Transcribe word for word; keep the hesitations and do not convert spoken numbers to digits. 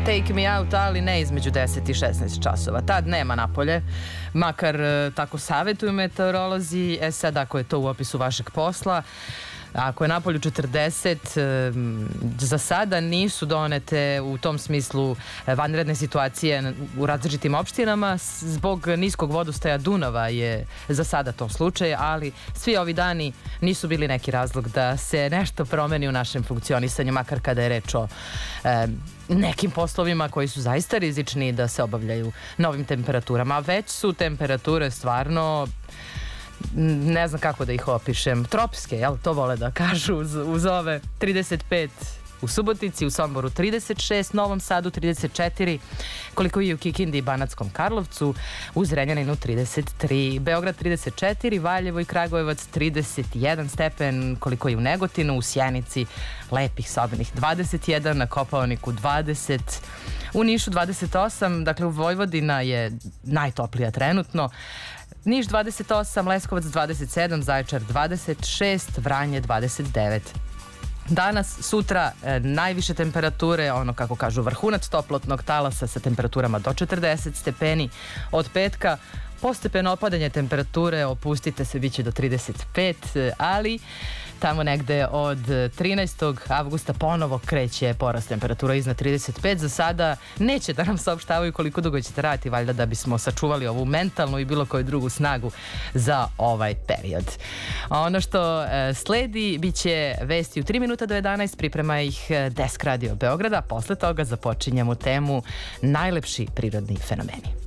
Take Me Out, ali ne između deset i šesnaest časova. Tad nema napolje, makar tako savjetuju meteorolozi. E sad, ako je to u opisu vašeg posla, ako je napolju četrdeset, za sada nisu donete u tom smislu vanredne situacije u različitim opštinama. Zbog niskog vodostaja Dunava je za sada to slučaj, ali svi ovi dani nisu bili neki razlog da se nešto promeni u našem funkcionisanju, makar kada je reč o e, nekim poslovima koji su zaista rizični da se obavljaju na ovim temperaturama. Već su temperature stvarno, ne znam kako da ih opišem, tropske, jel? To vole da kažu uz, uz ove trideset pet u Subotici, u Somboru trideset šest, Novom Sadu trideset četiri, koliko je u Kikindi i Banatskom Karlovcu, u Zrenjaninu trideset tri, Beograd trideset četiri, Valjevo i Kragujevac trideset jedan stepen, koliko je u Negotinu, u Sjenici lepih sobenih dvadeset jedan, na Kopaoniku dvadeset, u Nišu dvadeset osam, dakle u Vojvodina je najtoplija trenutno, Niš dvadeset osam, Leskovac dvadeset sedam, Zaječar dvadeset šest, Vranje dvadeset devet. Danas, sutra, e, najviše temperature, ono kako kažu vrhunac toplotnog talasa sa temperaturama do četrdeset stepeni. Od petka postepeno opadanje temperature, opustite se, bit će do trideset pet, ali tamo negde od trinaestog avgusta ponovo kreće porast temperatura iznad trideset pet. Za sada neće da nam saopštavaju koliko dugo će trajati, valjda da bismo sačuvali ovu mentalnu i bilo koju drugu snagu za ovaj period. Ono što e, sledi bit će vesti u tri minuta do jedanaest, priprema ih Desk Radio Beograda. Posle toga započinjemo temu najlepši prirodni fenomeni.